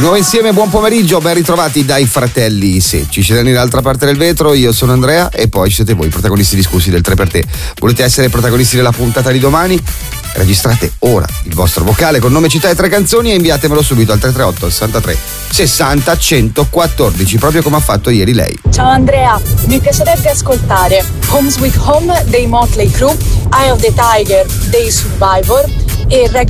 nuovo insieme, buon pomeriggio, ben ritrovati dai fratelli Secci. Ci siete dall'altra parte del vetro, io sono Andrea e poi ci siete voi, protagonisti discussi del 3 per te. Volete essere protagonisti della puntata di domani? Registrate ora il vostro vocale con nome, città e 3 canzoni e inviatemelo subito al 338 63 60 114, proprio come ha fatto ieri lei. Ciao Andrea, mi piacerebbe ascoltare Home Sweet Home dei Motley Crue, Eye of the Tiger dei Survivor e Rag